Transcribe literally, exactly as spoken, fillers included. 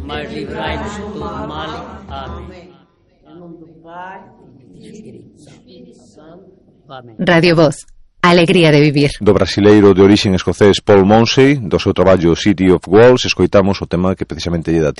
mas livrai-nos de todo mal. Amém. Em nome do Pai, e do Espírito Santo. Amém. Radio Voz, alegría de vivir. Do brasileiro de orixe escocés Paul Monsey, do seu traballo City of Walls, escoitamos o tema que precisamente lle dá